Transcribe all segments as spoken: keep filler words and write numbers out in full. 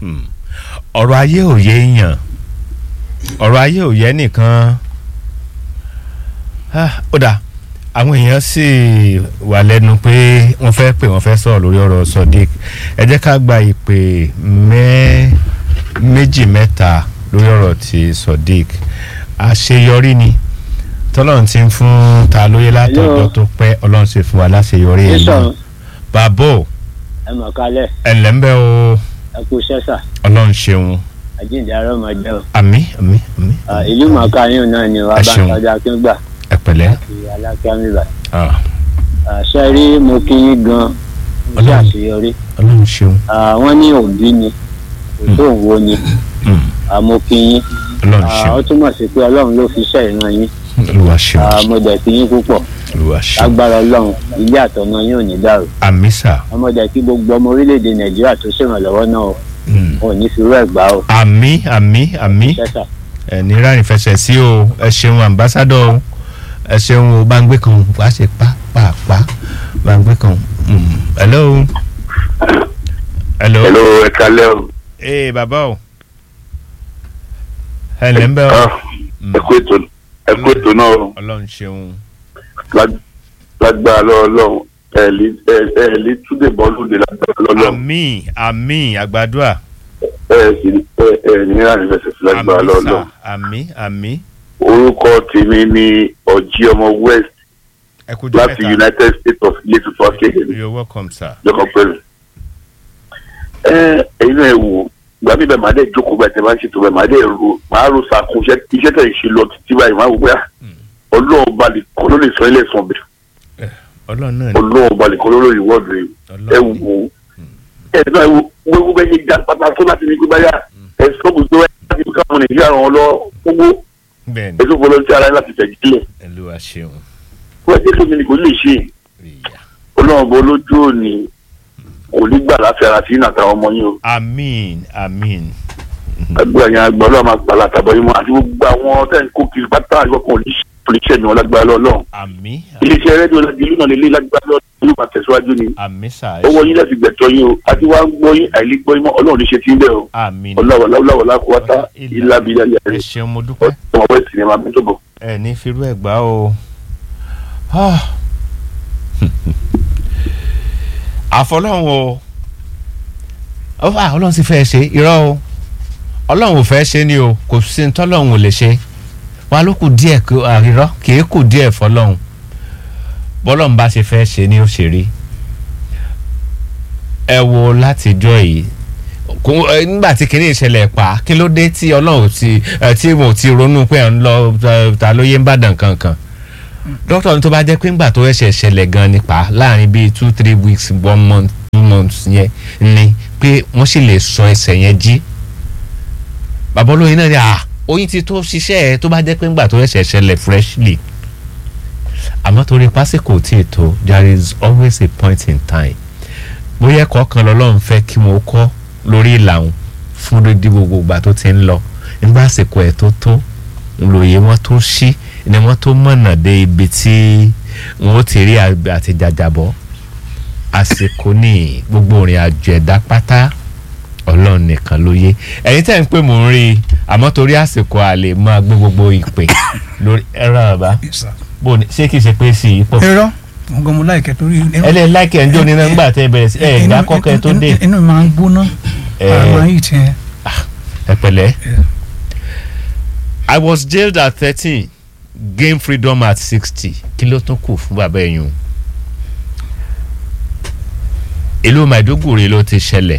ọ̀rọ̀ ayé ò yé èèyàn ọ̀rọ̀ ayé ò yé nìkan ó dà àwọn èèyàn sì wà lẹ́nu pé wọ́n fẹ́ pè wọ́n fẹ́ sọ̀rọ̀ lórí ọ̀rọ̀ Sodiq ẹ jẹ́ ká gba ìpè méjì mẹ́ta lórí ọ̀rọ̀ ti Sodiq àṣeyọrí ni tọ́lọ́run ti ń fún ta lóye látọ̀dọ̀ tó pẹ́ ọlọ́run ṣe fún wa láṣeyọrí ẹ̀ náà bàbá ẹ mọ̀ kálẹ̀ ẹ lẹ́ńbẹ́ o ẹ kú sẹ́sà ọlọ́run ṣeun àjíǹde arọ́ máa jẹ́ o. àmín àmín àmín. ìlú mọ̀ọ́ká yín náà ni wàá bá ọjà akíngbà ẹ pẹ̀lẹ́ àti alákíá mi bá. ṣe rí mo kí yín gan-an mo ṣe àṣeyọrí. ọlọ́run ṣeun. wọ́n ní òbí ni kò tó òwò ni mo kí yín. ọlọ́run ṣeun. ó túmọ̀ sí pé ọlọ́run ló fi iṣẹ́ ìran yín. olúwa ṣeun. mo dẹ̀ kí yín púpọ̀. olúwa ṣeun. agbára ọlọ́run ilé àtọmọ yín ò ní dàrú. àmín sà. ọmọdé kí gbogbo ọmọ orílẹ̀-èdè nàìjíríà tó ṣèrànlọ́wọ́ náà ò ní fi rú ẹ̀gbá o. àmín àmín àmín ẹ ní rárín fẹsẹ̀ sí o ẹ ṣeun ambassadọ o ẹ ṣeun o Báńgbé kan wá ṣe pàápàá Báńgbé kan. hello. hello. hello ẹ kálẹ́ o. ee bàbá o. ẹ lẹ́ ń bẹ́ o. ẹ kú ètò ẹ kú ètò náà o. ọlọ́run ṣeun. lágbára lọ́wọ́ ẹ lè túnde bọ́ọ̀lù de lágbára lọ́wọ́. àmín àmín àgbàdua. ẹ sì ẹ ẹ ní àrùn fẹsẹ̀ sí lágbára lọ́wọ́. àmín àmín. orúkọ tèmi ni ọjí ọmọ west láti United States of Ilé Tuntun akéde. you're welcome sir. lọ́kàn pẹ̀lú. ẹ ẹ̀yin náà ẹ wò gbà mí bẹ́ẹ̀ máa dẹ̀ jókòó bẹ́ẹ̀ tẹ́ máa ń ṣètò bẹ́ẹ̀ máa dẹ̀ ro máa ro sàkún iṣẹ́ tẹ̀ ṣe lọ títí báyìí máa wò pé ọlọ́run balẹ̀ kọ́ ló lè sọ ilé ẹ̀sán bẹ̀. ọlọ́run náà ni. ọlọ́run balẹ̀ kọ́ ló lè wọ́ọ̀dù rẹ̀ ẹ wò ó ẹ náà ẹ wò gbogbo bẹ́ẹ̀ ṣe já pátá tó láti ní gbígbáyà ẹ sọ gbogbo ẹ láti fi káwọn nàìjíríà ràn ọ́ lọ gbogbo ẹ tó fọlọ́ sí ara láti tẹ̀ jílẹ̀. ẹ ló wá ṣeun. wọ́n ti sọ mi ni kò lè ṣe ọlọ́run bọ́ lójú òní kò ní gbà láti ara sí nàta ọmọ yín o. àmín àmín. àgbà yẹn àgbà ọlọ́run máa gbà látàbọ̀ yín mọ́ àti gbogbo àwọn tẹ̀ ń kó kiri pátá àgbọ̀kan oníṣẹ́ mi wọn lágbára lọ́lọ́run. àmín. iléeṣẹ́ rédíò ìlú náà lélẹ́ lágbára lọ́lọ́run ló máa tẹ̀síwájú ni. àmín sà. owó yín láti gbẹ̀tọ̀ yín o àti wá ń gbọ́ yín àìlí gbọ́ yín mọ́ ọlọ́run ní ṣe ti ń bẹ̀ o. àmín. ọlọ́wọ̀láwọ̀lá kó wá tá ilá bí yá yá ẹ ṣeun mo dúpẹ́. ọmọ wẹ́ẹ̀ sì ni màá bí tó bọ̀. ẹ ní firú ẹ̀ gbá o. àfọlọ́run o ọlọ́run sì fẹ́ ṣe irọ́ o ọlọ́run ò fẹ́ ṣe ni o kò sí ní tọ́lọ́run ò lè ṣe wa ló kù díẹ̀ àrírọ́ kì í kù díẹ̀ fọlọ́run bọ́lọ́run bá ṣe fẹ́ ṣe ni ó ṣe rí ẹ wo látijọ́ yìí nígbà tí kìnìún ìṣẹ̀lẹ̀ pa kí ló dé tí ọlọ́run ti tí mo ti ronú pé ẹ̀ ń lọ ta lóye ń bàdàn kankan dókítà ní tó bá jẹ́ pé ńgbà tó ẹ̀ṣẹ̀ ṣẹlẹ̀ gan nípa láàrin bíi two three weeks one month two months yẹn ni pé wọ́n sì lè sọ ẹsẹ̀ yẹn jí bàbá olóyin náà ni à oyin ti tó ṣiṣẹ́ ẹ̀ tó bá jẹ́ pé ńgbà tó ẹ̀ṣẹ̀ ṣẹlẹ̀ freshly àmọ́ torí pásíkò tí ì tó there is always a point in time bóyá ẹ̀kọ́ kan lọ́lọ́run fẹ́ kí wọ́n kọ́ lórí ìlànà fún dídí gbogbo ìgbà tó ti ń lọ nígbà àsìkò ẹ̀ tó tó lòye wọn tó ṣí ni wọn tó mọ̀nà dé ibi tí wọn ó ti rí àti jàjàbọ́ àsìkò ní gbogbo ìrìn àjò ẹ̀dá pátá ọlọ́run nìkan ló yé ẹ̀yin tẹ́ ń pè mò ń rí i àmọ́ torí àsìkò àlè máa gbé gbogbo ìpè lórí ẹ̀rọ àbá bó ni ṣé kìí ṣe pé sí i pọ̀. ẹ̀rọ ọgọ́ mo láìkẹ́ torí. ẹ lè láìkẹ́ ń jó ní nígbà tẹ́ bẹ̀rẹ̀ sí ẹ̀ gbá kọ́kẹ́ tó dé. inú mi máa ń gbóná àwọn yìí tiẹ̀. ẹ pẹ̀lẹ́. I was jailed at thirteen gain freedom at sixty kí ló tún kù fún bàbá ẹ̀yìn ìlú Maiduguri ló ti ṣẹlẹ̀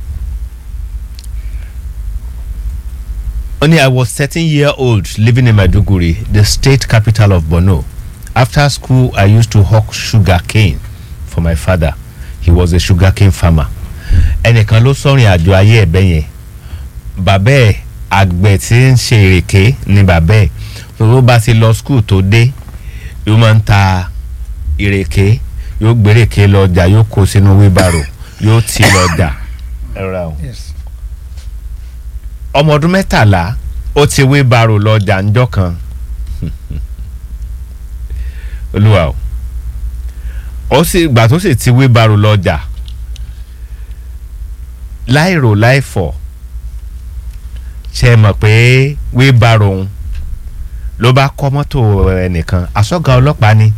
ó ní I was thirteen year old living in Maiduguri the state capital of Borno after school I used to hawk sugar cane for my father he was a sugar cane farmer ẹnìkan ló sọ̀rìn àjò ayé ẹ̀bẹ̀ yẹn bàbá ẹ̀ àgbẹ̀ tí ń ṣe ìrèké ni bàbá ẹ̀ tó bá ti lọ skul tó dé yóò máa ń ta ìrèké yóò gbèrèké lọ́jà yóò kó sínú wíbàrò yóò ti lọ́jà ẹ̀rọ o ọmọ ọdún mẹ́tàlá ó ti wíbàrò lọ́jà ńjọ́ kan olúwa o ó sì gbà tó sì ti wíbàrò lọ́jà láìrò láìfọ̀ ṣe mọ̀ pé wheelbarrow òun ló bá kọ́ mọ́tò ẹnìkan asọ́gà ọlọ́pàá ni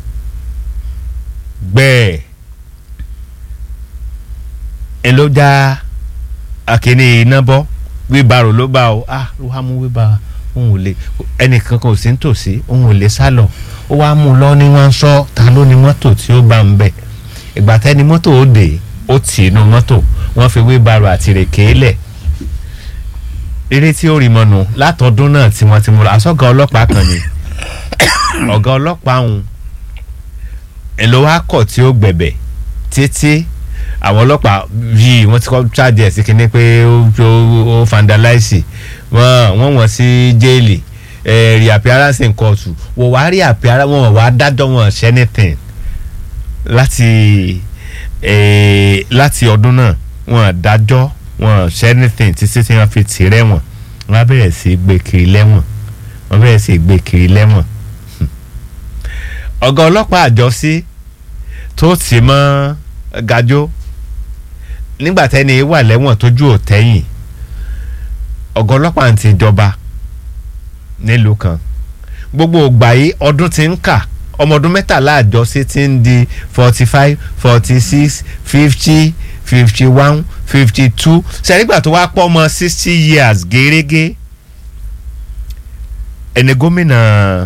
gbẹ́ẹ̀ ẹ ló já akíní iná bọ́ wheelbarrow ló bá o ah ló wá mú wheelbarrow òun ò lè ẹnìkan kò sí nítòsí òun ò lè sá lọ ó wá mú un lọ ní wọ́n sọ ta ló ní mọ́tò tí ó bá ń bẹ̀ ìgbà tẹ́ni mọ́tò ó dé ó tì inú mọ́tò wọ́n fi wheelbarrow àti rèké lẹ̀ eré tí ó rí mọ́nu látọdún náà tí wọ́n ti mú lọ asọ́gà ọlọ́pàá kan ni ọ̀gá ọlọ́pàá òun èlò wa kọ̀ tí ó gbẹ̀bẹ̀ títí àwọn ọlọ́pàá yìí wọ́n ti kọ́ charge ẹ̀ sí kinní pé ó vandalize wọ́n wọ́n wọ́n sí jẹ́ẹ̀lì reappearance in court wọ́n wá rí appearance wọ́n wá dájọ́ wọn ṣe anything láti láti ọdún náà wọ́n dájọ́ wọn ṣe anything títí tí wọ́n fi tì rẹ́wọ̀n wọ́n á bẹ̀rẹ̀ sí gbé kiri lẹ́wọ̀n wọ́n bẹ̀rẹ̀ sí gbé kiri lẹ́wọ̀n ọ̀gá ọlọ́pàá àjọsí tó tì mọ́ gajó nígbà tẹ́ni wà lẹ́wọ̀n tójú ò tẹ́yìn ọ̀gá ọlọ́pàá ti jọba nílùú kan gbogbo ògbà yìí ọdún ti ń kà ọmọ ọdún mẹ́tàlá àjọsí ti ń di forty five forty six fifty fifty one fifty two sẹ́rígbà tó wá pọ̀ ọmọ sixty years gẹ́rẹ́gẹ́ ẹni gómìnà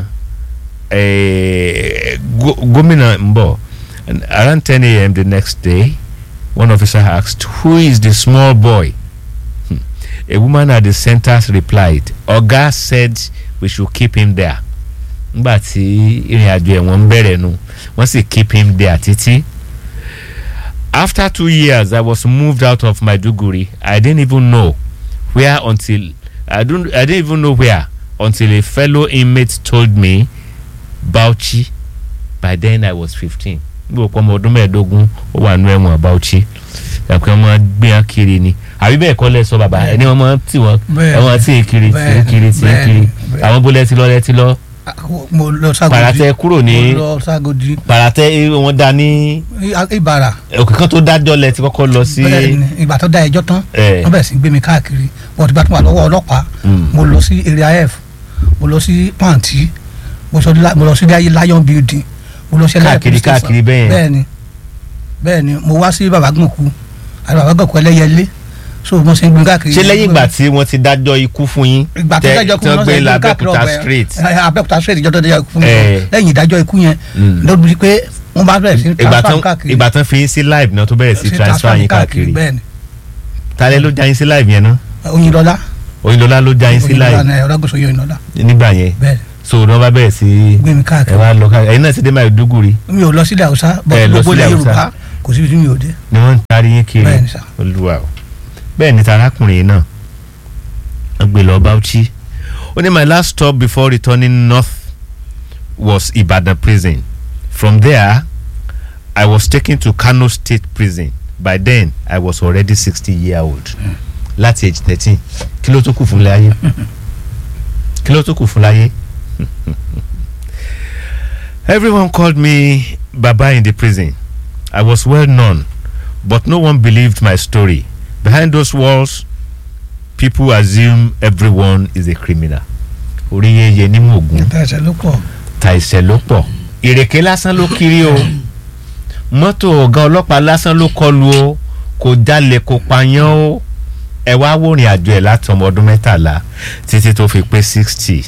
gómìnà ń bọ̀ around ten a m the next day one officer asked who is the small boy. Hmm. A woman at the center replied Oga said we should keep him there. Ngbà tí ìrìn àjò ẹ̀wọ̀n ń bẹ̀rẹ̀ nu wọ́n sì keep him there títí. After two years I was moved out of Maiduguri. I didn't even know where until I don't I didn't even know where until a fellow inmate told me Bauchi. By then I was fifteen. Bí o pọ̀ ọmọ ọdún mẹ́ẹ̀ẹ́dógún ó wà nú ẹ̀wọ̀n Bauchi. Ẹ̀pẹ́ ọmọ gbé kiri ni àbí bẹ́ẹ̀ kọ́ lẹ sọ bàbá ẹni wọn máa tí wọn ẹwọn tí ì kiri tí ì kiri tí ì kiri àwọn bólẹ̀ ti lọ lẹ ti lọ. mo lọ Ságòdì paratẹ kúrò ní mo lọ Ságòdì paratẹ wọn dá ní. Ìbàrà òkè kan tó dájọ́ lẹ ti kọ́kọ́ lọ sí. bẹ́ẹ̀ni ìgbà tó dá ẹjọ́ tán wọ́n bẹ̀rẹ̀ sí gbé mi káàkiri wọ́n ti bá tún wà lọ́wọ́ ọlọ́pàá mo lọ sí area f mo lọ sí Pàǹtí mo lọ sí Lion building mo lọ sí káàkiri káàkiri bẹ́ẹ̀ bẹ́ẹ̀ni bẹ́ẹ̀ni mo wá sí Babagànkù àti Babagànkù Ẹlẹ́yẹlé so mo ṣe ń gbin káàkiri. ṣé lẹ́yìn ìgbà tí wọ́n ti dájọ́ ikú fún yín tẹ tí wọ́n gbé l'Abẹ́òkúta straight. Abẹ́òkúta straight ìjọ tó dájọ́ ikú fún mi lẹ́yìn ìdájọ́ ikú yẹn lọ́dún pé wọ́n bá bẹ̀rẹ̀ sí transfer káàkiri. ìgbà tán fi yín sí live náà tó bẹ̀rẹ̀ sí transfer yín káàkiri. tálẹ́ ló já yín sí live yẹn náà. Oyinlọ́lá. Oyinlọ́lá ló já yín sí live. Ọlágúnsọ Oyinlọ́lá. nígbà yẹn so ní wọ́n bá bẹ̀rẹ̀ sí. gbé mi káàkiri. ẹ wá lọ káàkiri ẹ̀yin náà ti dé Maiduguri. mi ò lọ sílẹ̀ Haúsá gbogbo ilẹ̀ Yorùbá kò síbi tí mi ò dé. ni wọ́n ń taari yín kiri Olúwa o bẹ́ẹ̀ ni tarakùnrin náà wọ́n gbé lọ Bauchi ó ní my last stop before returning north was Ibadan prison from there I was taken to Kano State prison by then I was already sixty year old láti age thirteen kí ló tó kù fún láyé kí ló tó kù fún láyé everyone called me Baba in the prison. I was well known but no one believed my story. Behind those walls, people assume everyone is a criminal. Orí yeye ní mògùn. Ta ìṣẹ́ ló pọ̀. Ta ìṣẹ́ ló pọ̀. Ìrèké lásán ló kiri o. Mọ́tò ọ̀gá ọlọ́pàá lásán ló kọlu o. Kò jalè kò pààyàn o. Ẹ wá wòrìn àjò ẹ̀ láti ọmọ ọdún mẹ́tàlá títí tó fi pé sixty.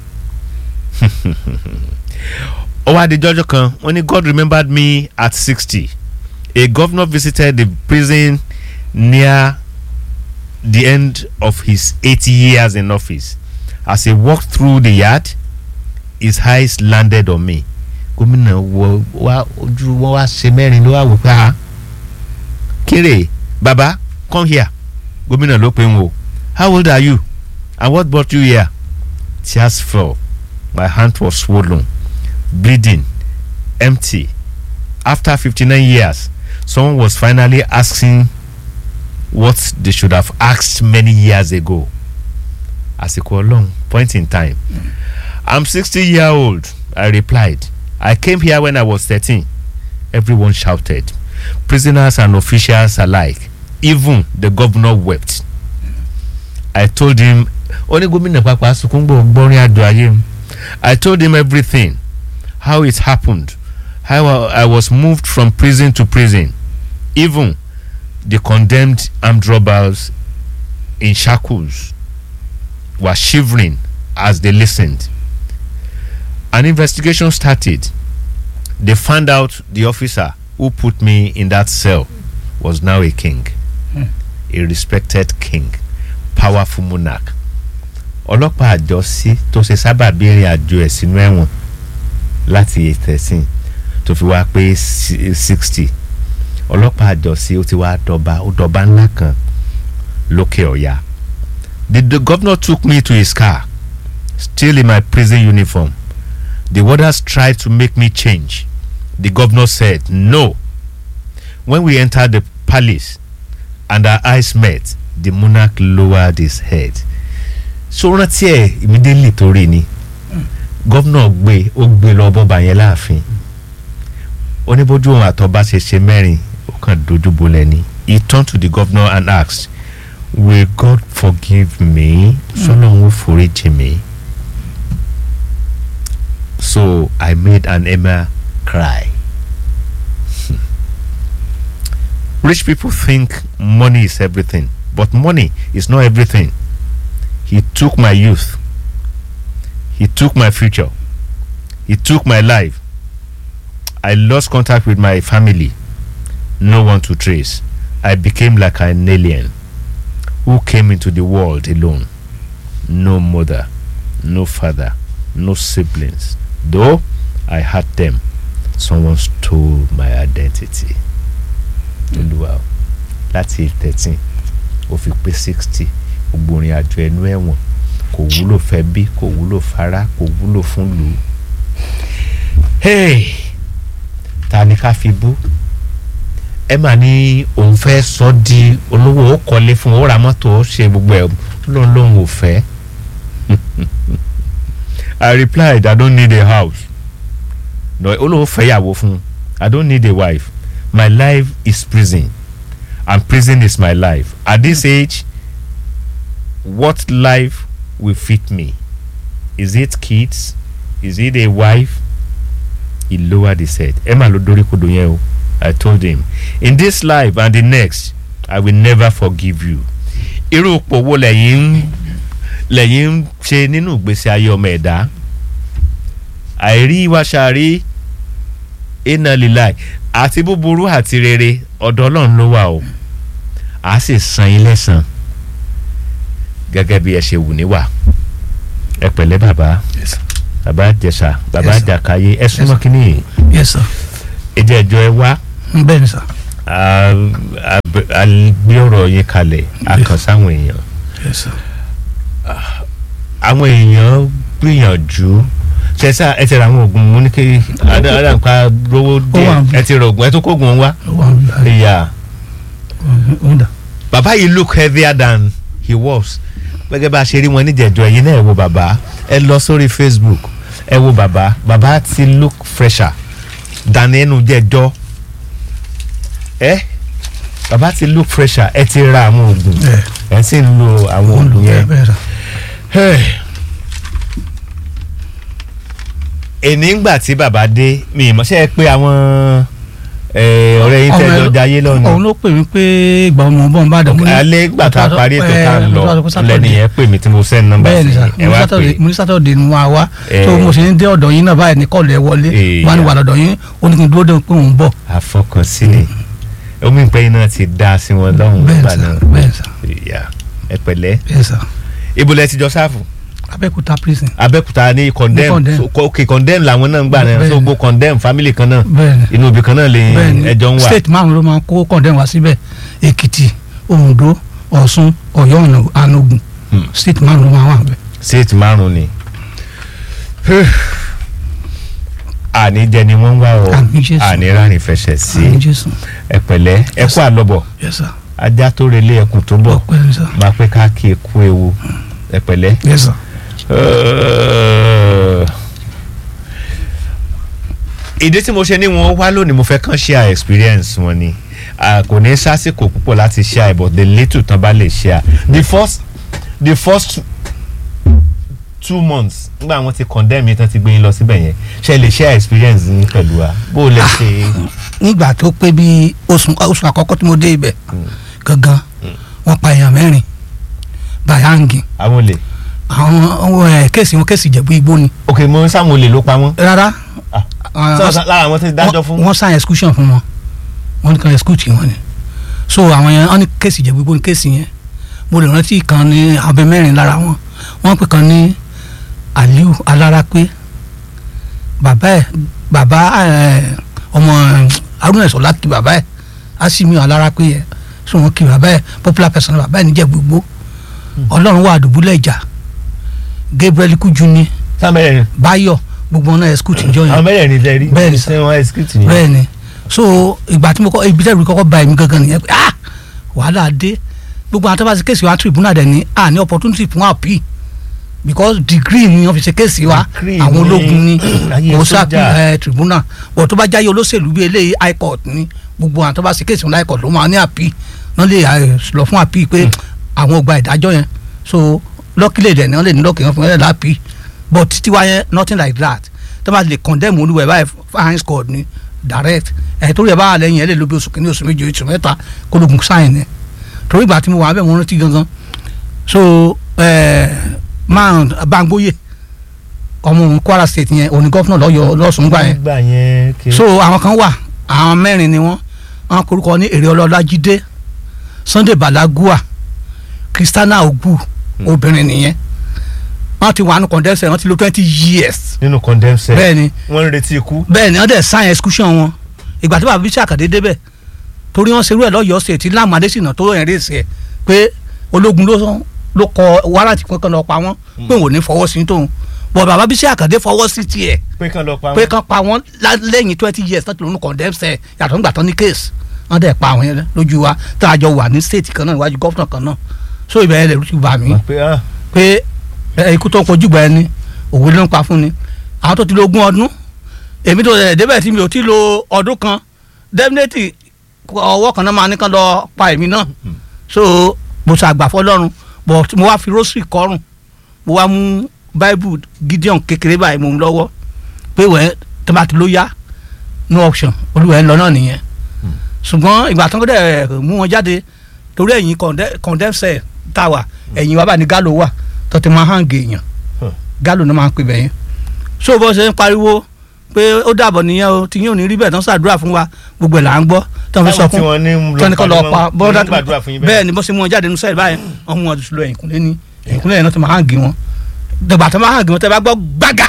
Ó wá di jọ́jọ́ kan, wọ́n ní God remembered me at sixty. A governor visited the prison near the end of his eighty years in office. As he walked through the yard, his eyes landed on me. Gómìnà wọ wá ojú wọn wá ṣe mẹ́rin ló wá wò pé ah kéré baba come here. Gómìnà ló pè ń wò. How old are you? And what brought you here? Tears fell. My hand was swollen, bleeding, empty. After fifty-nine years, someone was finally asking what they should have asked many years ago. Àsìkò Ọlọ́run, point in time. Mm. I'm sixty year old, I replied. I came here when I was thirteen. Everyone shouted. Prisoners and officials alike. Even the governor wept. Mm. I told him ó ní gómìnà pápá sunkún gbọ́ gbọ́rin àdó ayé. I told him everything, how it happened, how I, I was moved from prison to prison. Even the condemned armed robbers in shackles were shivering as they listened. An investigation started. They found out the officer who put me in that cell was now a king, hmm. a respected king, powerful monarch. Ọlọ́pàá àjọsí tó ṣe sábà béèrè àjọ ẹ̀ sínú ẹ̀wọ̀n láti thirteen tó fi wá pé sixty. Ọlọ́pàá àjọsí ó ti wá dọba ó dọba ńlá kan lókè ọ̀yà. The, the governor took me to his car, still in my prison uniform. The warders tried to make me change. The governor said no. When we entered the palace and our eyes met, the monarch lowered his head. So rántí ẹ immediately torí ni governor gbé ó gbé lọ bọ́ba yẹn láàfin. Ó ní bójú òun àtọ́ba ṣe ṣe mẹ́rin ó kàn dojú bolẹ̀ ni. He turned to the governor and asked, will God forgive me? Sọ́lọ́run ó foríjì mi. So I made an emir cry. Rich people think money is everything, but money is not everything. He took my youth. He took my future. He took my life. I lost contact with my family. No one to trace. I became like an alien who came into the world alone. No mother, no father, no siblings. Though I had them, someone stole my identity. Olúwa láti thirteen ó fi pé sixty ògbórin àjọ ẹnu ẹ̀wọ̀n kò wúlò fẹ́ bí kò wúlò fara kò wúlò fún lù. Hey, ta ni ká fi bú? Ẹ mà ní òun fẹ́ sọ di olówó ó kọ́lé fún ó ra mọ́tò ó ṣe gbogbo ẹ̀ lóun lóun ò fẹ́. I replied, I don't need a house. No, olówó fẹ́ yàwó fún. I don't need a wife. My life is prison, and prison is my life. At this age, what life will fit me? Is it kids? Is it a wife? He lowered his head. Emma lodori kodo yen o. I told him, in this life and the next, I will never forgive you. Irú òpó wo lẹ́yìn lẹ́yìn ṣe nínú ìgbésí ayé ọmọ ẹ̀dá. Àìrí wa ṣàrí iná líláì àti búburú àti rere ọ̀dọ̀ Ọlọ́run ló wà o. A sì san ilé san gẹ́gẹ́ bí ẹ ṣe wù níwà. Ẹ pẹ̀lẹ́ bàbá. Yes. Bàbá Jẹ̀ṣà, bàbá yes, Jàkáyé, ẹ súnmọ́ kíní. Yes sir. Ẹjẹ́ ẹjọ́ ẹ wá. Bẹ́ẹ̀ ni sir. A gbé ọ̀rọ̀ yín kalẹ̀ àkànṣáwọn èèyàn. Yes sir. Àwọn èèyàn gbìyànjú ṣẹṣà ẹ ti ra àwọn oògùn mú ní kí àdàpá rówó díẹ̀ ẹ ti ra oògùn ẹ tó kóògùn wá. Ìyá bàbá yìí look heavier than he was. Gẹ́gẹ́ bá a ṣe rí wọn níjẹ̀jọ́ ẹ̀yin náà ẹ wo bàbá ẹ lọ sórí Facebook ẹ wo bàbá bàbá ti look fresher than ẹnu jẹjọ́ ẹ bàbá ti look fresher ẹ ti ra àwọn oògùn ẹ sì ń lo àwọn oògùn yẹn. Èní ńgbà tí bàbá dé mi ìmọ̀ ṣe é pé àwọn ọ̀rẹ́ yín tẹ́ lọ jayé lọ́nà. Òun ló pè mí pé ìgbà ọmọ ọmọ bá dàn. Alẹ́ ìgbà tá a parí ètò tá a lọ lẹ́nu yẹn pè mí tí mo send number sí ẹ wá pé. Mo ní Saturday ni wọ́n á wá tó mo ṣe ń dé ọ̀dọ̀ yín náà báyìí ní kọ́ọ̀lù ẹ̀ wọlé wọ́n á ní wà lọ́dọ̀ yín ó ní kí n dúró dé pé òun bọ̀. Àfọkànsílẹ̀ omi ìpẹ́ yín náà ti dá sí wọn lọ́hùn nígbà náà. Bẹ́ẹ̀ sà. Ẹ pẹ̀lẹ́. Bẹ́ẹ̀ sà. Ibo lẹ ti jọ sáfù. Abẹ́òkúta prison. Abẹ́òkúta ní condemn ok condemn làwọn náà ń gbà náà so gbó condemn family kan náà inú ibi kan náà lè ẹjọ́ ń wà. state márùn ló máa ń kó condemn wá síbẹ̀ Èkìtì Oǹdó Ọ̀ṣun Ọ̀yọ́ Ànògùn state márùn ló máa wà bẹ́ẹ̀. state márùn ni àní jẹ ni wọ́n ń wá o àní rárìn fẹsẹ̀ sí ẹ pẹ̀lẹ́ ẹ kú àlọ́bọ̀ ajá tó relé ẹkùn tó bọ̀ máa pẹ́ ká kí eku ewu ẹ pẹ̀lẹ́. Yes sir. Ìdí tí mo ṣe ní wọn wá lónìí mo fẹ́ kàn share experience wọn ni kò ní sásìkò púpọ̀ láti share but the little tán bá lè share. The first the first two months nígbà wọn ti condemn yín tán ti gbé yín lọ síbẹ̀ yẹn ṣe lè share experience yín pẹ̀lú wa bó o lè ṣe. nígbà tó pé bí oṣù oṣù àkọ́kọ́ tí mo dé ibẹ̀ gangan wọ́n pa èèyàn mẹ́rin bayangi. àwọn olè. àwọn ẹ kéèsì wọn kéèsì Ìjẹ̀bú Igbó ni. ok mo ń sáwọn olè ló pa wọn. rárá. lára àwọn tí dájọ́ fún. wọ́n sign exclusion fún wọn wọ́n ní kan exclude wọn ni so àwọn yẹn wọ́n ní kéèsì Ìjẹ̀bú Igbó ni kéèsì yẹn mo lè rántí kan ní abẹ mẹ́rin lára wọn wọ́n pè kan ní Aliu Alárápé bàbá ẹ bàbá ẹ ọmọ Haruna Ìṣọ̀lá kí bàbá ẹ Asimiu Alárápé yẹ so wọn kí bàbá ẹ popular person bàbá ẹ níjẹ̀bú Igbó Ọlọ́run wà dùbúlẹ̀ ìjà Gabriel Kujuni Báyọ̀ gbogbo wọn náà excuse ìjọ yẹn àwọn mẹ́rẹ̀ẹ̀rin lẹ rí bẹ́ẹ̀ni sẹ wọn excuse yẹn bẹ́ẹ̀ni so ìgbà tí mo kọ ibi tẹ́lẹ̀ kọ́kọ́ bá èmi gangan nìyẹn pé ah wàhálà dé gbogbo àwọn tó bá ṣe kéèsì wa tribunal dẹ̀ ní ah ní opportunity fún appeal because degree ni wọ́n fi ṣe kéèsì wa àwọn ológun ni kò sáà tribunal but tó bá jáyé olóṣèlú bí eléyìí high court ni gbogbo àwọn tó bá ṣe kéèsì wọn high court ló máa ní appeal náà lè lọ fún appeal pé àwọn gba ìdájọ́ yẹn so luckily dẹ̀ ni wọ́n lè ní lọ́kì wọn fún ẹ̀ lápì but tiwa yẹn nothing like that tó bá lè condemn olúwẹ̀ báyìí fine squad ni direct ẹ̀ torí ẹ̀ bá wà lẹ́yìn ẹ̀ lè lo bí oṣù kìíní oṣù méje oṣù mẹ́ta kólógun sáyìn ni torí ìgbà tí mo wà bẹ́ẹ̀ mo rántí gangan so máa Bámgbóyè ọmọ òun Kwara state yẹn òní gọ́fúnà lọ́yọ̀ lọ́sùn gbà yẹn so àwọn kan wà àwọn mẹ́rin ni wọ́n wọ́n korúkọ ní Èrè Ọlájídé Sunday Balagua Christiana Ogbu obìnrin nìyẹn wọ́n ti wà nínú condemn cell wọ́n ti lò twenty years. nínú condemn cell bẹ́ẹ̀ni wọ́n ń retí ikú. bẹ́ẹ̀ni wọ́n dẹ̀ sign exclusion wọn ìgbà tí bàbá Bísí Àkàndé débẹ̀ torí wọ́n ṣerú ẹ̀ lọ́yọ̀ọ́ state Láàmú Adésínà tó yẹn rèé sẹ̀ pé ológun ló ló kọ wárántì kankan lọ pa wọ́n pé wọ́n ní fọwọ́ sí tóun bọ̀ bàbá Bísí Àkàndé fọwọ́ sí tiẹ̀ pé kán lọ pa wọ́n pé kán pa wọ́n lẹ́yìn twenty years láti lónú condemn cell yàtọ̀ nígbà tán ní case wọ́n dẹ̀ pa àwọn yẹn lójú wa tá a jọ wà ní state kan náà níwájú gọ́fúnà kan náà so ibẹ̀ yẹn lè rú ti bà mí pé ikú tó ń kojú gbà ẹni òwe ló ń pa fún ni àwọn tó ti lo ogún ọdún èmi tó ẹ̀ débẹ̀ tí mi ò ti lo ọdún kan definitely ọwọ́ kan náà máa ní kán lọ pa èmi náà so mo ṣàgbà fọlọ́run but mo wá fi rosary kọrùn mo wá mú bible Gideon kékeré báyìí mo mú lọ́wọ́ pé wẹ́ẹ́ tó bá ti ló yá no option olúwa ẹ̀ ń lọ náà nìyẹn ṣùgbọ́n ìgbà tó ń dẹ̀ mú wọn jáde torí ẹ̀yìn condemn cell tá a wà ẹ̀yìn wa bá ní gálò wà tó ti máa hàn gèèyàn gálò náà máa ń pè bẹ́yẹn so bó ṣe ń pariwo pé ó dàbọ̀ nìyẹn o tí yín ò ní rí bẹ́ẹ̀ tán ṣàdúrà fún wa gbogbo ẹ̀ là ń gbọ́ tó ń fi sọ fún tọ́ni kan lọ pa bọ́ọ̀dà bẹ́ẹ̀ ni bó ṣe mú wọn jáde nínú sẹ́ẹ̀lì báyìí wọ́n mú wọn lọ ẹ̀yìnkùnlé ní ẹ̀yìnkùnlé yẹn náà tó máa hàn gé wọn dàgbà tó máa hàn gé wọn tẹ́ bá gbọ́ gbága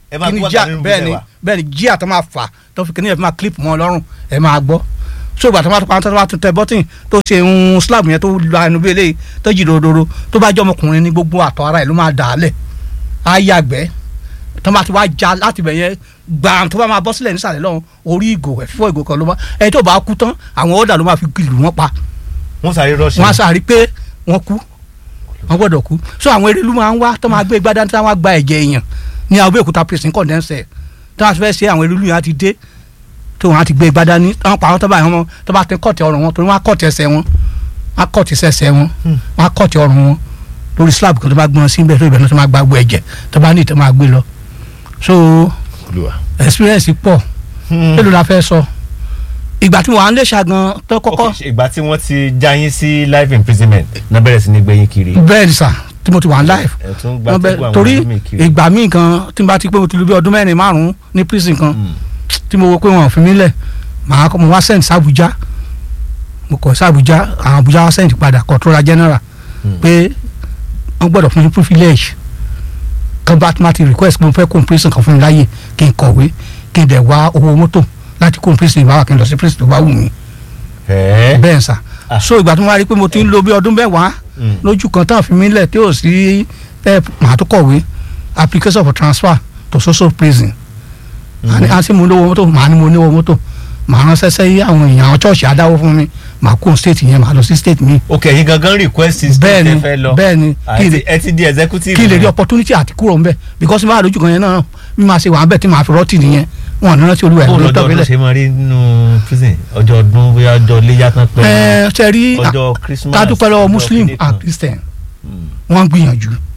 bẹ́ẹ̀ ni jíà tó máa fà tó fi kíní ẹ̀ fi máa clip mọ́ ọlọ́run ẹ̀ máa gbọ́ so ìgbà tó bá tó pa tó bá tún tẹ bọ́tìn tó ṣe ń slab yẹn tó la ẹnu bí eléyìí tó jì dòdòdò tó bá jẹ́ ọmọkùnrin ní gbogbo àtọ̀ ara ẹ̀ ló máa dà á lẹ̀ á yàgbẹ́ tó bá ti wá já láti bẹ̀ yẹn gbàm tó bá máa bọ́ sílẹ̀ nísàlẹ̀ lọ́hùn orí ìgò ẹ̀ fífọ́ ìgò kan ló bá ẹni tó bá kú tán àwọn ọ̀dà ló máa fi gìlù wọn pa wọ́n sáré rọ́ọ̀ṣì wọ́n sáré pé wọ́n kú wọ́n gbọ́dọ̀ kú so àwọn eré ló máa ń wá tó máa gbé gbádá tí wọ́n gba ẹ̀jẹ̀ èèyàn ní Abẹ́òkúta prison condense tó máa fẹ́ ṣe àwọn eré lù yẹn á ti dé tó wọn á ti gbé gbádá ní àwọn pa àwọn tó bá yẹn wọn tó bá ti kọ́ọ̀tì ọrùn wọn torí wọn á kọ́ọ̀tì ẹsẹ̀ wọn wọn á kọ́ọ̀tì ẹsẹ̀ wọn wọn á kọ́ọ̀tì ọrùn wọn lórí slab kan tó bá gbọ́n sí ibẹ̀ tó ibẹ̀ náà tó máa gba gbọ́ ẹ̀jẹ̀ tó bá ní ìtọ́ máa gbé lọ so experience pọ̀ mélòó la fẹ́ sọ ìgbà tí mo wà ń lè ṣàgàn tó kọ́kọ́. ìgbà tí wọ́n ti já yín sí life imprisonment náà bẹ̀rẹ̀ sí ní gbẹ̀yìn kiri. bẹ́ẹ̀ ni sà tí mo ti wà ń life torí ìgbà míì kan tí mo bá ti pé mo ti lu bí ọdún mẹ́rin márùn-ún ní prison kan tí mo wo pé wọn ò fi mí lẹ̀ màá kọ́ mo wá send sí Abuja mo kọ̀ sí Abuja àwọn Abuja wá send padà controller general pé wọ́n gbọ́dọ̀ fún mi privilege kan bá má ti request pé mo fẹ́ kó prison kan fún mi láàyè kí n kọ̀wé kí n dẹ̀ wá owó mọ́tò láti kó prison ìbáwá kí n lọ sí prison tó bá wù mí bẹ́ẹ̀ sà so ìgbà tó máa rí pé mo ti ń lo bí ọdún mẹ́wàá lójú kan tán fi mí lẹ̀ tí ò sí màá tó kọ̀wé application for transfer to social prison àti mo lówó mọ́tò màá ní mo níwó mọ́tò màá ránṣẹ́ sẹ́yìn àwọn èèyàn àwọn chọ́ọ̀ṣì adáwó fún mi màá kó state yẹn màá lọ sí state mi. ok yín gangan request state ẹ fẹ́ lọ bẹ́ẹ̀ni ẹ ti di executive kí lè rí opportunity àti kúrò ń bẹ̀ because mi máa lójú kan yẹn náà mi máa ṣe wà ń bẹ̀ tí màá fi rọ́ọ̀tì nìyẹn wọn ní rántí olúwa ẹ̀ ló tọ́ bílẹ̀. ṣé mo rí nínú prison ọjọ́ ọdún bóyá ọjọ́ léyà tán pẹ́ ẹ ṣe rí ọjọ́ Christmas kádúpẹ́ lọ́wọ́ muslim and christian wọ́n gbìyànjú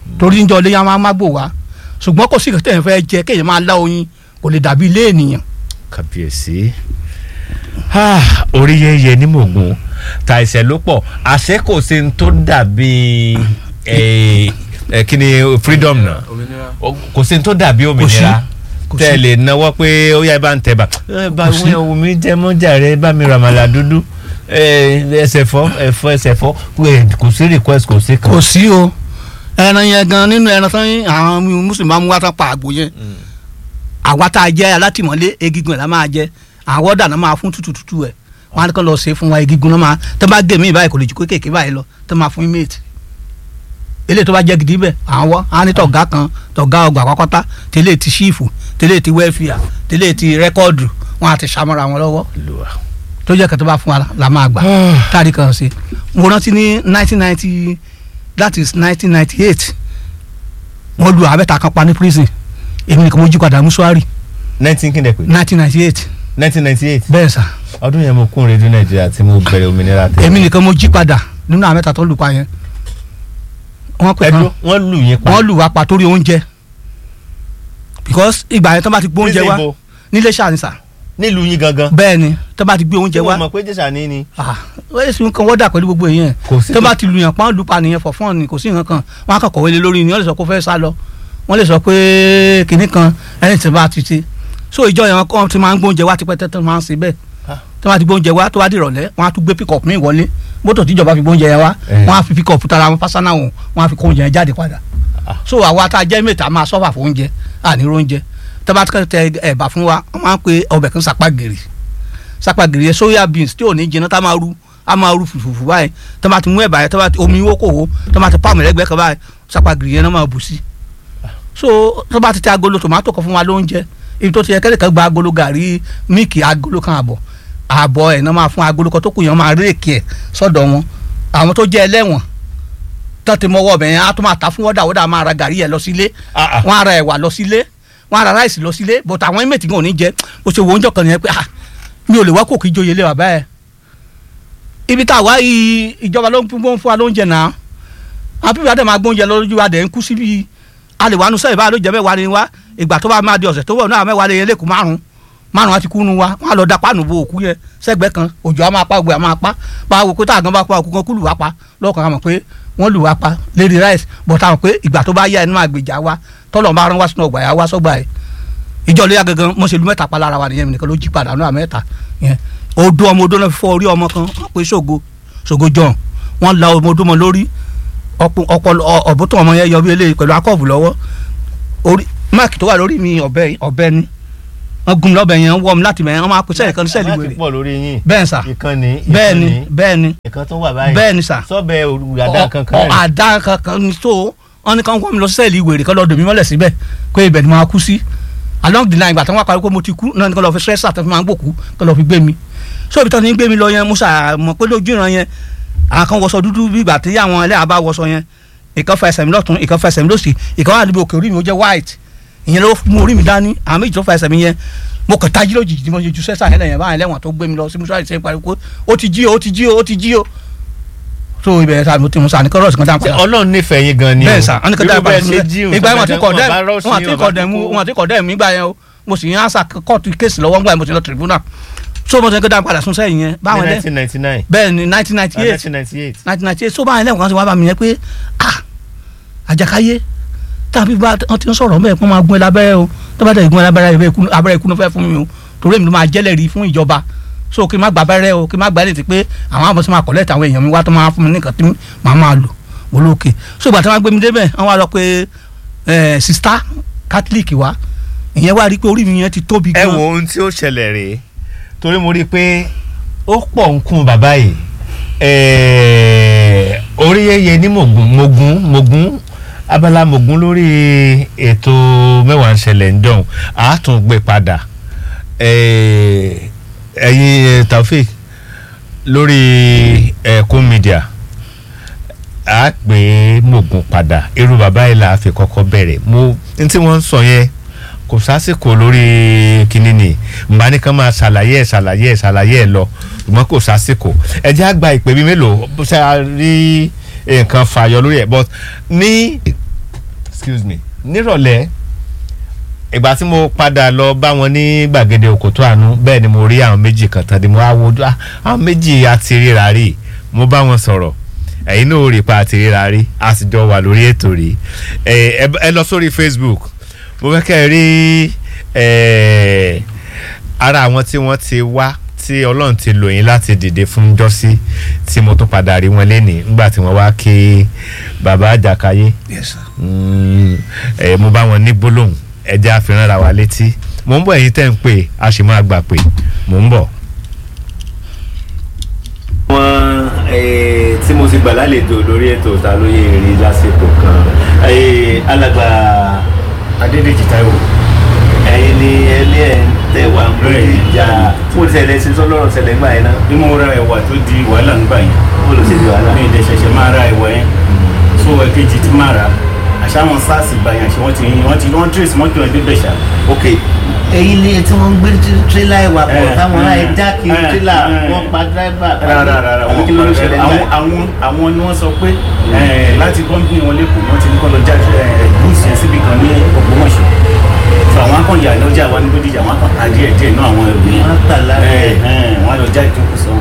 torí níjọ́ ilé yẹn máa má gbò wá ṣùgbọ́n kò sí ìkẹtẹ yẹn fẹ́ jẹ kéèyàn máa lá oyin kò lè dàbí ilé ènìyàn. kàbíyèsí orí yẹyẹ ní mògùn ta ìṣẹ̀ ló pọ̀ àṣẹ kò sí ní tó dàbí kí ni freedom náà kò sí ní tó dàbí òmìnira tẹ lè náwó pé ó yá ibà ń tẹ bá bá wọn ohun mi jẹ mọ́jà rẹ bá mi ràmàlà dúdú ẹsẹ̀ fọ́ ẹ̀fọ́ ẹsẹ̀ fọ́ kò sí request kò sí kan. kò sí o ẹran yẹn gan nínú ẹran tán àwọn mùsùlùmí máa mú wá tán pa àgbò yẹn àwa tá a jẹ alátìmọ́lé egigun ẹ̀ la máa jẹ àwọn ọ̀dà náà máa fún tútù tútù ẹ̀ wọn á kàn lọ ṣe fún wa egigun náà máa tó bá gé mi báyìí kò lè ju kéékèèké báyìí lọ tó máa fún mate eléyìí tó bá jẹ́ gidi bẹ́ẹ̀ àwọn á ní tọ̀gá kan tọ̀gá ọgbà pápátá tẹ́lẹ̀ ti ṣíìfù tẹ́lẹ̀ ti wẹ́fìà tẹ́lẹ̀ ti rẹ́kọ́ọ̀dù wọn á ti ṣàmọ́ra wọn lọ́wọ́ tó jẹ́ kẹ́tọ́ bá fún wa la máa gbà táàrí kan ṣe mo rántí ní nineteen ninety that is nineteen ninety eight wọ́n lu àbẹ́ta kan pa ní prison èmi nìkan mo jí padà mùsùlùmí. nineteen kí n dẹ̀ pé. nineteen ninety eight. nineteen ninety eight. bẹ́ẹ̀ sà. ọdún yẹn mo kún rédíò nàìjíríà tí mo bẹ̀rẹ̀ òmìnira tẹ́lẹ̀. èmi nìkan mo jí padà nínú àbẹ́ta tó lù pa yẹn. wọ́n pè kan wọ́n lù yín pa. wọ́n lù wá pa torí oúnjẹ because ìgbà yẹn tó bá ti gbé oúnjẹ wá nílé ṣàníṣà. nílùú yín gangan. bẹ́ẹ̀ ni tó bá ti gbé oúnjẹ wá. wọ́n mọ̀ pé jẹ́sà ní ni. wọ́n yẹ kan wọ́n dà pẹ̀lú gbogbo èèyàn tó bá ti lu yàn pọ́n lù pa nìyẹn for fun ni kò sí nǹkan kan wọ́n á kàn kọ̀wé lé lórí ni wọ́n lè sọ kó fẹ́ sá lọ wọ́n lè sọ pé kinní kan ẹni tí bá ti ṣe so ìjọ yẹn wọ́n ti máa ń gbóúnjẹ wá tipẹ́ tẹ́tẹ́ máa ń ṣe bẹ́ẹ̀ tó bá ti gbóúnjẹ wá tó bá di ìrọ̀lẹ́ wọ́n á tún gbé pickup mi wọlé mọ́tò tíjọba fi gbóúnjẹ yẹn wá wọ́n á fi pickup tara wọn pásánà wọn wọ́n á fi kó oúnjẹ yẹn jáde padà so àwa tá a jẹ́ mẹ́ta máa sọ́fà fún oúnjẹ àní oúnjẹ tó bá tẹ ẹ̀bà fún wa wọ́n máa ń pe ọbẹ̀ kan sàpàgìrì sàpàgìrì yẹn soya beans tí ò ní jiná tá máa rú a máa rú fùfùfù báyìí tó bá ti mú ẹ̀bà yẹn tó bá ti omi wó kò wó tó bá ti pàmò ẹlẹ́gbẹ̀ẹ́ kan báyìí sàpàgìrì yẹn náà máa bù sí so tó bá ti tẹ agolo tòmátò kan fún wa lóúnjẹ ibi tó ti yẹ kẹ́lẹ́ kan gba agolo gàrí míìkì agolo kan àbọ̀ àbọ̀ ẹ̀ náà máa fún agolo kan tó kù yẹn máa réèkì ẹ̀ sọ́dọ̀ wọn àwọn tó jẹ́ ẹlẹ́wọ̀n tó ti mọ́wọ́ ọbẹ̀ yẹn á tó máa ta fún wọ́dà wọ́dà máa ra gàrí yẹn lọ sílé wọ́n á ra ẹ̀wà lọ sílé wọ́n á ra ráìsì lọ sílé but àwọn ẹ̀mẹ̀tì gan ò ní jẹ́ bó ṣe wo oúnjẹ kan yẹn pé ah mi ò lè wá kó kí joyè lé bàbá ẹ̀ ibi tá a wá yìí ìjọba ló ń fún wa lóúnjẹ náà àwọn pípẹ́ àdé máa gbóúnjẹ lójú wa dẹ̀ ń kú síbi a lè wá nu sẹ́yìn báyìí ló jẹ́ mẹ́wàá ni wá ìgbà tó bá máa di ọ̀sẹ̀ tó wọ̀ náà mẹ́wàá lè yẹn lẹ́kùn márùn márùn àti kúnnu wa wọn á lọ da páànù bo òkú yẹn sẹ́gbẹ́ kan òjò á máa pa ògbẹ́ á máa pa bá wò pé táàgán bá pa òkú kan kú lù wá pa lọ́kàn á mọ̀ pé wọ́n lù wá pa lérí rice bọ̀ táwọn pé ìgbà tó bá yá ẹnu àgbèjà wa tọ́lọ̀ bá rán wá sínú ọgbà yà wá sọ́gbà yẹn ìjọ lóya gangan mo ṣe lu mẹ́ta pa lára wa nìyẹn nìkan ló jí padà náà mẹ́ta yẹn odó ọmọ odó náà fọ orí ọmọ kan wọ́n pe ṣògo ṣògo john wọ́n la ọmọ odó mọ lórí ọpọlọ ọ̀bùtọ̀ ọmọ yẹn yọ bí eléyìí pẹ̀lú akọ́ọ̀bù lọ́wọ́ orí máàkì tó wà lórí mi ọ̀bẹ ọ̀bẹ ni wọ́n gun lọ́bẹ̀ yẹn wọ́n mi láti mẹ́rin wọ́n máa pe sẹ́yìn kan sẹ́ẹ̀lì wèrè bẹ́ẹ̀ sà bẹ́ẹ̀ ni bẹ́ẹ̀ ni bẹ́ẹ̀ ni sà sọ́bẹ̀ àdá kankan àdá kankan ni tó wọ́n ní kàn wọ́n mi lọ sẹ́ẹ̀lì wèrè kan lọ́dọ̀ mi mọ́lẹ̀ síbẹ̀ pé ibẹ̀ ni mo máa kú sí along the line ìgbà tí wọ́n parí pé mo ti kú náà ní kàn lọ fi stress àti máa ń gbòkú kàn lọ fi gbé mi so ibi tí wọ́n ti ń gbé mi lọ yẹn mo ṣàmọ̀ pé lójú ìran yẹn àwọn kan wọṣọ dúdú bí ìgbà tí àwọn ẹlẹ́yà bá wọṣọ yẹn ìkan fẹsẹ̀ mi lọ́tún ìkan fẹsẹ̀ mi lọ́sì ìkan wà níbi òkè orí mi ó jẹ́ white ìyẹn ló mú orí mi dání àwọn méjì tó fẹsẹ̀ mi yẹn mo kàn tají lójijì mo ju sẹ́sà yẹn lẹ́yìn báyìí lẹ́wọ̀n tó gbé mi lọ sí musuari ṣe ń pariwo ó ti jí o ó ti jí o ó ti jí o so ibẹ̀ ta mo ti mo sa ní kọ́rọ́ọ̀sì kan dáhùn padà. Ọlọ́run nífẹ̀ẹ́ yín gan ni o bẹ́ẹ̀ sà ọ́nì kan dáhùn padà ìgbà yẹn wọ́n ti kọ̀ dẹ́m wọ́n ti kọ̀ dẹ́m wọ́n ti kọ̀ dẹ́m nígbà yẹn o mo sì ń ansa kóòtù kéèsì lọ́wọ́ nígbà yẹn mo ti lọ tribunal so mo ti ń dáhùn padà sún sẹ́yìn yẹn báwọn ní nineteen ninety nine bẹ́ẹ̀ ni nineteen ninety eight nineteen ninety eight so báwọn ẹlẹ́wọ̀n kan ti wá bá mi yẹn pé ah àjàkáyé tàbí bá wọn ti ń sọ̀rọ̀ mẹ́ẹ̀ kó máa gún ẹ lábẹ́rẹ́ o tó bá dẹ̀ gún ẹ lábẹ́rẹ́ abẹ́rẹ́ ikú ló fẹ́ fún mi o torí èmi ló máa jẹ́lẹ̀rí fún ìjọba so kí n má gba abẹ́rẹ́ o kí n má gba ẹ̀ létí pé àwọn àbọ̀sí máa kọ̀lẹ́tì àwọn èèyàn mi wá tó máa fún mi ní nǹkan tí màá máa lò mo lókè so ìgbà tí wọ́n gbé mi débẹ̀ wọ́n wá lọ pé sista catholic wa ìyẹn wá rí i pé orí mi yẹn ti tóbi gan. ẹ wo ohun tí ó ṣẹlẹ̀ rèé torí mo rí i pé ó pọ̀ ń kún bàbá yìí orí yẹyẹ ní mògùn mògùn mògùn abala mògùn lórí ètò mẹ́wàá ń ṣẹlẹ̀ ń dọ̀hún àátún gbé padà ẹ̀yin Taofeek lórí ẹ̀kún mídíà a gbé mògùn padà irú bàbá yìí la fi kọ́kọ́ bẹ̀rẹ̀ mo ní tí wọ́n ń sọ yẹn kò sásìkò lórí kínní ni màá ní kàn máa ṣàlàyé ẹ̀ ṣàlàyé ẹ̀ ṣàlàyé ẹ̀ lọ ṣùgbọ́n kò sásìkò ẹ jẹ́ àgbà ìpè bí mélòó bó ṣe rí nǹkan fàyọ lórí ẹ̀ but ní excuse me nírọ̀lẹ́ ìgbà tí mo padà lọ bá wọn ní gbàgede Òkòtó Àánú bẹ́ẹ̀ ni mo rí àwọn méjì kan tán ni mo á wojú àwọn méjì àti ríra rí mo bá wọn sọ̀rọ̀ ẹ̀yin náà ò rí pa àti ríra rí a sì jọ wà lórí ètò rí ẹ lọ sórí Facebook mo fẹ́ kẹ́ ẹ rí ara àwọn tí wọ́n ti wá tí Ọlọ́run ti lò yín láti dìde fún jọ́sí tí mo tún padà rí wọn lénìí nígbà tí wọ́n wá kí bàbá Àjàkáyé mo bá wọn ní gbólóhùn ẹ jẹ́ àfihàn ra wa létí mò ń bọ̀ ẹ̀yin tẹ́ ń pè a sì máa gbà pé mò ń bọ̀. wọn tí mo ti gbà lálejò lórí ètò Ta Ló Yé rí lásìkò kan alàgbà Adédèjì Táíwò ẹ̀yin ni ẹlẹ ẹ ń tẹwà ń bẹ ìjà fún ìṣẹ̀lẹ̀ ṣe sọlọrọ ṣẹlẹ̀ ńgbà yẹn náà. bí mo ra ẹ̀wà tó di wàhálà ńgbà yẹn. mo lọ sí di wàhálà. mi ì dẹ̀ ṣẹ̀ṣẹ̀ máa ra ẹ̀wà yẹn so ẹ̀kejì ti máa ra àṣà wọn sars gbàyàn ṣe wọ́n ti wọ́n ti wọ́n trace mọ́tò ẹ̀ débẹ̀ ṣá. ok èyí ni tí wọ́n ń gbé tírélà ìwà pọ̀ táwọn ará ẹ̀ já kiri tírélà wọ́n pa dírẹ́fà. rárá rárá wọ́n pa dírẹ́fà. àwọn àwọn ni wọ́n sọ pé láti kọ́ńpìnì wọn lẹ́kọ̀ọ́ wọ́n ti ní kọ́ lọ já búùsì ẹ̀ síbi kan ní Ògbómọ̀ṣọ́ àwọn akọ̀yà lọ́jà wa ní Bódìjà wọn kàn ta díẹ̀ díẹ̀ náà àwọn ẹ̀rù yẹn. wọ́n tà lára ẹ̀ wọ́n lọ já ìjókòó sọ.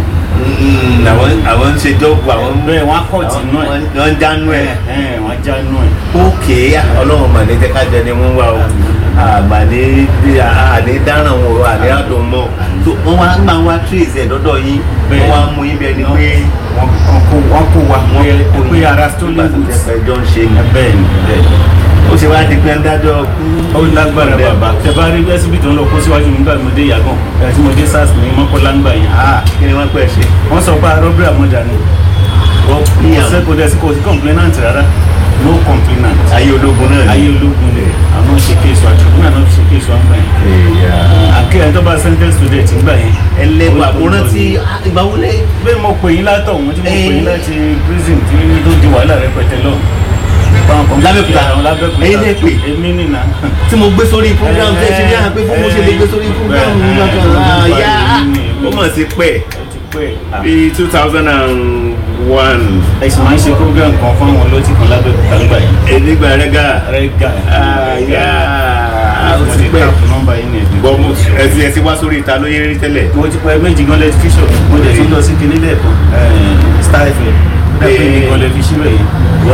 àwọn ń ṣe dọ́gbu àwọn bẹ́ẹ̀ wọ́n kọ̀ tì nú ẹ̀. wọ́n ń dánú ẹ̀. wọ́n já nú ẹ̀. ókè Ọlọ́run mà ní tẹ́ka jẹ ni wọ́n wá o àgbà ní àní dáràn wọn o àní àdùn mọ́ wọ́n wá máa wá trace ẹ̀ dọ́dọ̀ yín wọ́n wá mú yín bẹ́ẹ̀ ni pé wọ́n kó wa pé ara stolen goods ẹjọ́ ń ṣe bẹ́ẹ̀ ni bẹ́ẹ̀ ó ṣe wá di pé ń dájọ́ ó lágbára bàbá tẹ bá rí ẹsibítù ń lọ kó síwájú nígbà tí mo dé Yàgàn tí mo dé SARS ní Mọ́kọ́lá ńgbà yẹn. kí ni wọ́n pẹ́ ṣe. wọ́n sọ pé arọ́bìrì àmọ́jà ni wọ́n pín àwọn kò dẹ̀ sí kò sí complainant rárá no complainant. ayé ológun náà ni ayé ológun ni àwọn ṣe kéésù àtúntò náà ṣe kéésù àgbà yẹn. àkẹ́yẹ tó bá sentence to death ńgbà yẹn. ẹlẹ́wà àwòrán tí ìgbà wọlé. bẹ́ẹ̀ mo pè yín látọ̀ wọ́n tí mo pè yín láti prison tí tó di wàhálà rẹpẹtẹ lọ. lábẹ́kúta ẹ̀yin lè pè èmi nìna. tí mo gbé sórí program tẹ́ ṣe ní àpé fún mo ṣe lè gbé sórí program nígbà kan yá. ó mọ̀ sí pẹ́ bí two thousand and one. ẹ̀sìn máa ń ṣe program kan fún àwọn olóòtú kan lábẹ́kúta nígbà yìí. enigba rẹ́gà. rẹ́gà yá ó ti pẹ́ nọ́mbà yìí nìyẹn. bọ́ mo ẹ ti ẹ ti wá sórí Ta Ló Yé rí tẹ́lẹ̀. mo ti pẹ́ méjì gan lẹ́tífíṣọ̀ mo dẹ̀ tún lọ sí kinní lẹ́ẹ̀kan star f m dàbí mi gan lẹ́fi síbẹ̀ yìí.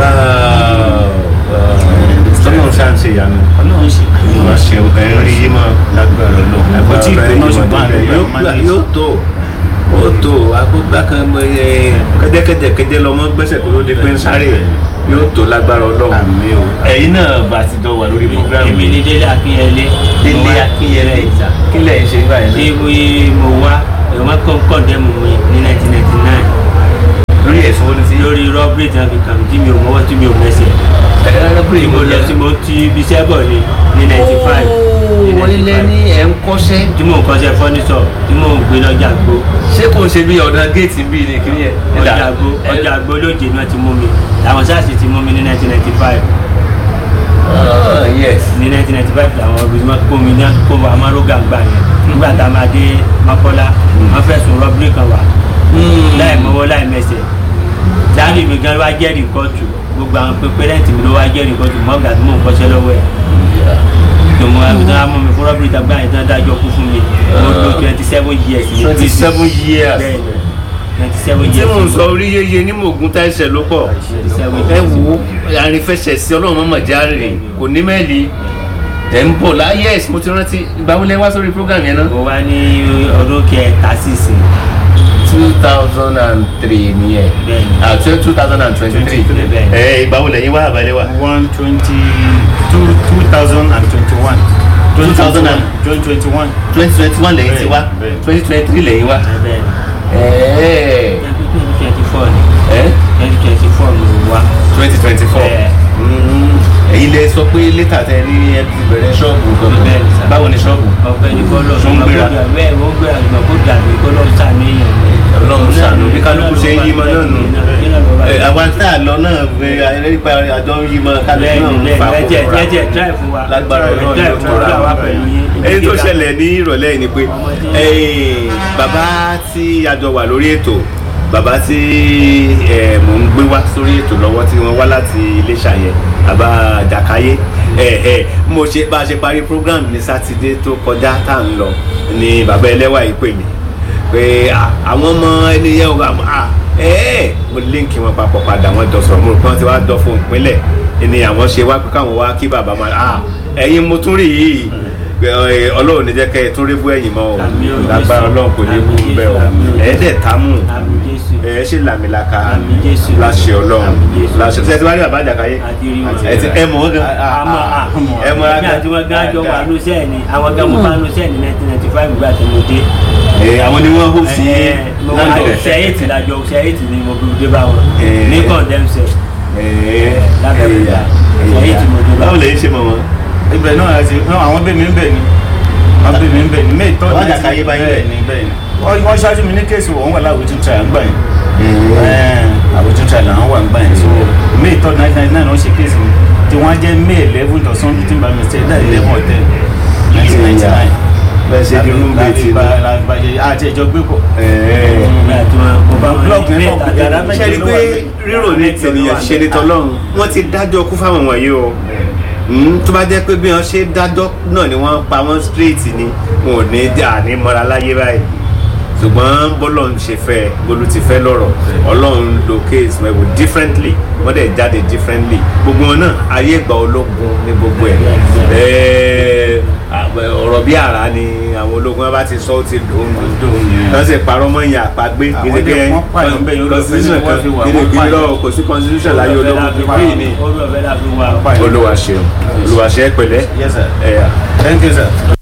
Ọlọ́run ṣáà ń ṣe ìyanu. Ọlọ́run ṣe ìwà ṣe ẹ̀rín rí yín mọ́ lágbára lọ. kò tí ì tó náà ṣùgbọ́n àrẹ yóò tó ó tó agbógbá kan mọ ẹ kẹjẹkẹjẹkẹjẹ lọmọ gbẹ́sẹ̀ kó ló dé pé ń sáré yóò tó lágbára Ọlọ́run. àmín o. ẹ̀yin náà bá ti jọ wà lórí program. èmi ni Délé Akínyẹlé. Délé Akínyẹlé kí lẹ̀ ń ṣe báyìí. ṣé bóyá mo wá ìwọ́n kọ́kọ́ dẹ́mu mi ní nineteen ninety nine. lórí ẹ̀sùn wo ni sí. lórí rọ́bìrì tí wọ́n fi kàn mí tí mi ò mọ́wọ́ tí mi ò mẹ́sẹ̀. tí mo lọ sí mo ti ibi iṣẹ́ bọ̀ ní ní ninety five. wọ́n lé ní ẹ̀ ń kọ́ṣẹ́. tí mò ń kọ́ṣẹ́ fọ́nísọ̀ tí mò ń gbé lọ́jà gbó. ṣé kò ń ṣe bí ọ̀dà géètì bíi ní kí ni ẹ̀. ọjà gbó ọjà gbó lóde ni wọ́n ti mú mi làwọn sáàsì ti mú mi ní nineteen ninety five. yes. ní nineteen ninety five làwọn olùdíwọ́n kó mi ní kó wa amárógà gbà yẹn nígbà tá a máa dé Mọ́kọ́lá wọ́n fẹ̀sùn rọ́bìrì kan wà láì mọ́wọ́ láì mẹsẹ̀ dáàbì mi gan wá jẹ́rìí kóòtù gbogbo àwọn pẹ́pẹ́rẹ́ǹtì mi ló wá jẹ́rìí kóòtù mọ́gà tí mò ń kọ́ṣẹ́ lọ́wọ́ ẹ̀ tòmọ́ àbíkán á mú mi fún rọ́bìrì tàgbà yẹn tán dájọ́ kú fún mi mo lo twenty seven years ní twenty seven years twenty seven tí years mò ń sọ orí yeye ní mògùn tá ẹsẹ̀ ló pọ̀ ẹ wo àrífẹsẹ̀ sí Ọlọ́run mọ̀mọ́ járe kò ní mẹ́lì ẹ̀ ń bọ̀ láyé ẹ̀sìn mo ti rántí ìgbà wo lẹ wá sórí program yẹn náà. mo wá ní ọdún kẹta sísìn. two thousand and three ni ẹ àti two thousand and twenty-three ẹ ìgbà wo lẹ́yìn wá àbálẹ́ wa. one twenty two two thousand and twenty one. two thousand and twenty twenty one. twenty twenty one lẹ́yìn ti wá twenty twenty three lẹ́yìn wá. twenty twenty four ni twenty twenty four ni mo wá. twenty twenty four ẹ̀yin lẹ sọ pé lẹ́tà tẹ ní ẹ ti bẹ̀rẹ̀ ṣọ́ọ̀bù gangan báwo ni ṣọ́ọ̀bù. ọ̀pẹ ní kọ́lọ̀ tó ń gbéra bẹ́ẹ̀ wọ́n gbéra ìgbà kó dàbí kọ́lọ̀ sàmì èèyàn. Ọlọ́run ṣàánú bí kálukú ṣe ń yí mọ náà nù. àwa tá a lọ náà nípa àjọ ń yí mọ kálukú náà ń fa kókó ra lágbára Ọlọ́run tó ra wà pẹ̀lú yín. èyí tó ṣẹlẹ̀ ní ìrọ̀lẹ́ yìí ni pé bàbá tí a jọ wà lórí ètò bàbá tí mò ń gbé wá sórí ètò lọ́wọ́ tí wọ́n wá láti Iléṣà yẹn bàbá Àjàkáyé mo ṣe bá a ṣe parí program ní sátidé tó kọjá tá à ń lọ ni bàbá ẹlẹ́wà yìí pè mí pé àwọn ọmọ ẹni yẹn wà ẹ́ẹ̀ mo líǹkì wọn papọ̀ padà wọn jọ sọ̀rọ̀ mo rò pé wọ́n ti wá dọ̀ fún ìpínlẹ̀ ni àwọn ṣe wá pé káwọn wá kí bàbá máa ẹ̀yin mo tún rí yìí Ọlọ́run ní jẹ́ kẹ́ ẹ tún rí bú ẹ̀yìn mọ́ o lágbára Ọlọ́run kò ní kú bẹ́ẹ̀ o ẹ̀ẹ́dẹ̀ támù ẹ̀ ṣe làmìlaka láṣẹ Ọlọ́run láṣẹ ṣe ti wá rí bàbá Àjàkáyé ẹ mọ̀ wọ́n gan ẹ mọ̀ ọ́n gan. àti wọn gan jọ wà lóṣẹ́ ni àwọn gan mo bá lóṣẹ́ ní nineteen ninety five gbà tí mo dé. àwọn ni wọ́n hó sí lájọ ṣẹ́yìtì lájọ ṣẹ́yìtì ni mo bí dé bá wọn ní condemned lábẹ́rẹ́ ṣẹ́yìtì mo dé bá wọn. báwo lè ṣe mọ̀ wọn. ibẹ̀ náà àti àwọn bẹ́ẹ̀ mi ń bẹ̀ ni wọ́n bẹ́ẹ̀ mi ń bẹ̀ ni mẹ́ẹ̀ tọ́ ní Àjàkáyé báyìí bẹ́ẹ̀ ni bẹ́ẹ̀ ni wọ́n ṣáájú mi ní kéèsì wọ́n wà láwùjọ tí a ń gbà yẹn àwùjọ tí a là ń wà ń gbà yẹn so mẹ́ẹ̀ tọ́ nineteen ninety nine wọ́n ṣe kéèsì mi tí wọ́n jẹ́ mẹ́ẹ̀ eleven tó sọ́n tí n bá mi ṣe náà eleven or ten nineteen ninety nine bẹ́ẹ̀ ṣe di rúmbé tí àti ẹjọ́ gbé pọ̀ blọọkì ní ọkùnrin ṣe rí pé rírò ní tènìyàn ṣe ní tọ́lọ́run wọ́n ti dájọ́ kú fáwọn wọ̀nyí o tó bá jẹ́ pé bí wọ́n ṣe dájọ́ náà ni wọ́n pa wọ́n straight ni wọn ò ní àní mọ́ra láyé báyìí ṣùgbọ́n bọ́lọ́run ṣe fẹ́ bólú ti fẹ́ lọ́rọ̀ Ọlọ́run lo case mẹ́wò differently wọ́n dẹ̀ jáde differently gbogbo wọn náà ayé ìgbà ológun ní gbogbo ẹ̀ ọ̀rọ̀ bí àrá ni àwọn ológun wọn bá ti sọ ó ti dùn ún wọ́n sì parọ́ mọ́ ìyẹn àpagbé gidi gẹ́ constitution kan gidi gidi lọ́wọ́ kò sí constitution láyé ológun free ni Olúwa ṣeun Olúwa ṣe é pẹ̀lẹ́. Yes sir. Thank you sir.